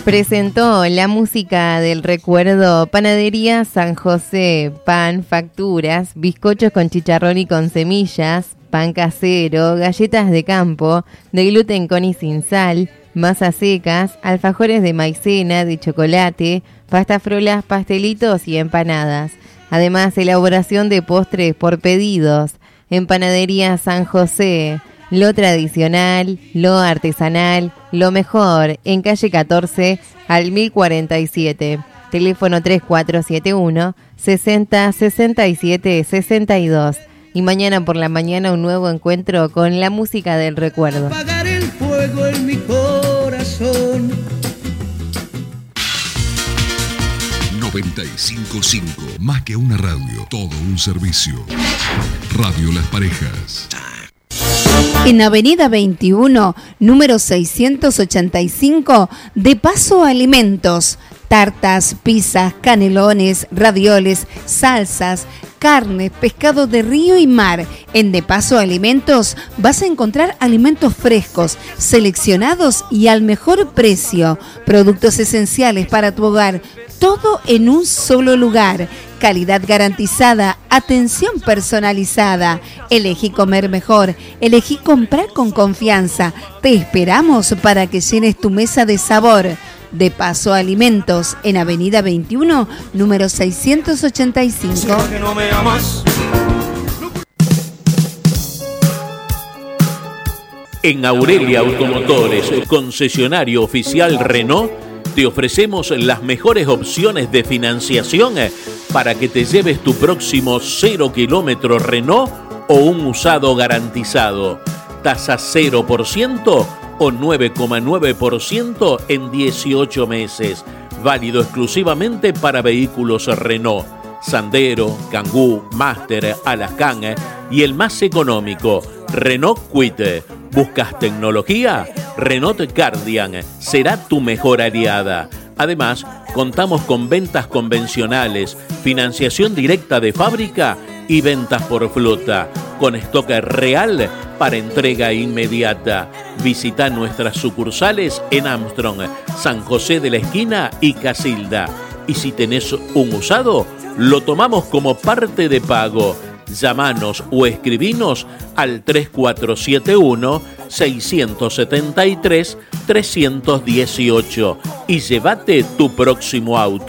Presentó la música del recuerdo Panadería San José, pan, facturas, bizcochos con chicharrón y con semillas, pan casero, galletas de campo, de gluten con y sin sal, masas secas, alfajores de maicena, de chocolate, pastas frolas, pastelitos y empanadas. Además, elaboración de postres por pedidos. En Panadería San José, lo tradicional, lo artesanal, lo mejor, en calle 14 al 1047. Teléfono 3471 60 67 62. Y mañana por la mañana un nuevo encuentro con la música del recuerdo. Apagar el fuego en mi corazón. 95.5, más que una radio, todo un servicio. Radio Las Parejas. En Avenida 21, número 685, De Paso Alimentos. Tartas, pizzas, canelones, ravioles, salsas, carne, pescado de río y mar. En De Paso Alimentos vas a encontrar alimentos frescos, seleccionados y al mejor precio. Productos esenciales para tu hogar, todo en un solo lugar. Calidad garantizada, atención personalizada. Elegí comer mejor, elegí comprar con confianza. Te esperamos para que llenes tu mesa de sabor. De Paso Alimentos, en Avenida 21, número 685. En Aurelia Automotores, concesionario oficial Renault, te ofrecemos las mejores opciones de financiación para que te lleves tu próximo 0 kilómetro Renault o un usado garantizado. Tasa 0% o 9,9% en 18 meses. Válido exclusivamente para vehículos Renault. Sandero, Kangoo, Master, Alacán y el más económico, Renault Kwid. ¿Buscas tecnología? Renault Guardian será tu mejor aliada. Además, contamos con ventas convencionales, financiación directa de fábrica y ventas por flota, con stock real para entrega inmediata. Visita nuestras sucursales en Armstrong, San José de la Esquina y Casilda. Y si tenés un usado, lo tomamos como parte de pago. Llámanos o escribinos al 3471 673 318 y llévate tu próximo auto.